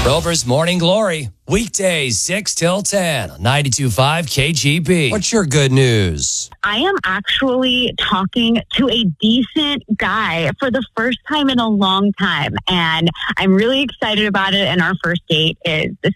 Rover's Morning Glory, weekdays 6 till 10, 92.5 KGB. What's your good news? I am actually talking to a decent guy for the first time in a long time, and I'm really excited about it. And our first date is this